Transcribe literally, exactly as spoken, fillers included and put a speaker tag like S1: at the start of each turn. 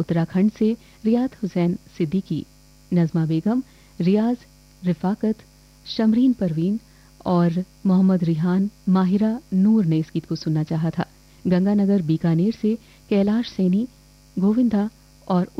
S1: उत्तराखंड से रियाद हुसैन सिद्दीकी, नजमा बेगम, रियाज रिफाकत, शमरीन परवीन और मोहम्मद रिहान, माहिरा नूर ने इस गीत को सुनना चाहा था। गंगानगर बीकानेर से कैलाश सैनी, गोविंदा और